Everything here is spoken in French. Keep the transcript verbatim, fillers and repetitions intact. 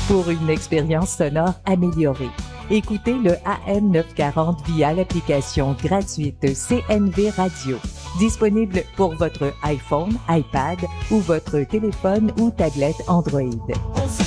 pour une expérience sonore améliorée. Écoutez le A M neuf cent quarante via l'application gratuite C N V Radio, disponible pour votre iPhone, iPad ou votre téléphone ou tablette Android.